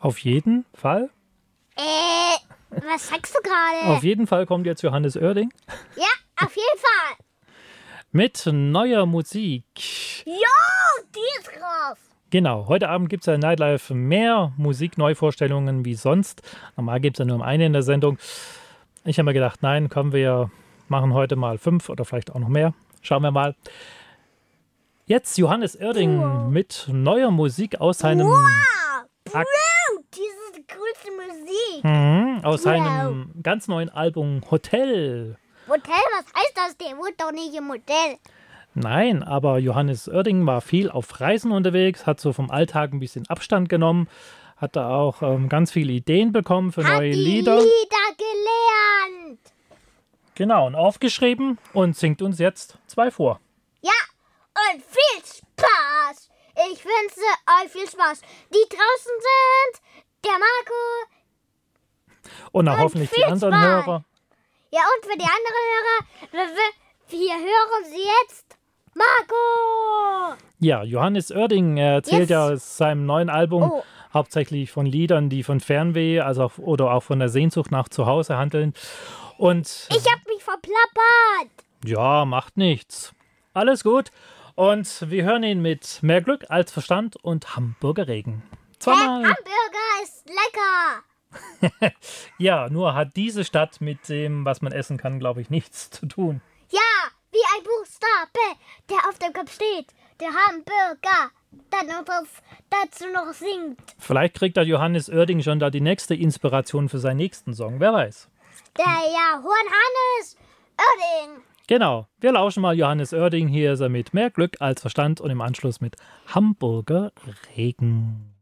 Auf jeden Fall? Was sagst du gerade? Auf jeden Fall kommt jetzt Johannes Oerding Ja, auf jeden Fall. mit neuer Musik. Jo, die ist raus. Genau, heute Abend gibt es ja in Nightlife mehr Musikneuvorstellungen wie sonst. Normal gibt es ja nur eine in der Sendung. Ich habe mir gedacht, nein, komm, wir machen heute mal 5 oder vielleicht auch noch mehr. Schauen wir mal. Jetzt Johannes Oerding mit neuer Musik aus seinem, Bro, diese coolste Musik. aus seinem ganz neuen Album Hotel. Hotel, was heißt das? Der wohnt doch nicht im Hotel. Nein, aber Johannes Oerding war viel auf Reisen unterwegs, hat so vom Alltag ein bisschen Abstand genommen, hat da auch ganz viele Ideen bekommen für neue Lieder. Gelernt. Genau, und aufgeschrieben und singt uns jetzt 2 vor. Ja, und viel Spaß. Ich wünsche euch viel Spaß. Die draußen sind der Marco. Und auch Und hoffentlich die viel anderen Spaß. Hörer. Ja, und für die anderen Hörer, wir hören sie jetzt. Marco. Ja, Johannes Oerding erzählt ja aus seinem neuen Album hauptsächlich von Liedern, die von Fernweh oder auch von der Sehnsucht nach Zuhause handeln. Und Ich hab mich verplappert. ja, macht nichts. Alles gut. Und wir hören ihn mit Mehr Glück als Verstand und Hamburger Regen. Zweimal. Hamburger ist lecker. Ja, nur hat diese Stadt mit dem, was man essen kann, glaube ich, nichts zu tun. Ja, wie ein Buchstabe, der auf dem Kopf steht. Der Hamburger, dann noch dazu noch singt. Vielleicht kriegt der Johannes Oerding schon da die nächste Inspiration für seinen nächsten Song. Wer weiß. Der Johannes Oerding. Genau, wir lauschen mal Johannes Oerding. Hier ist er mit Mehr Glück als Verstand und im Anschluss mit Hamburger Regen.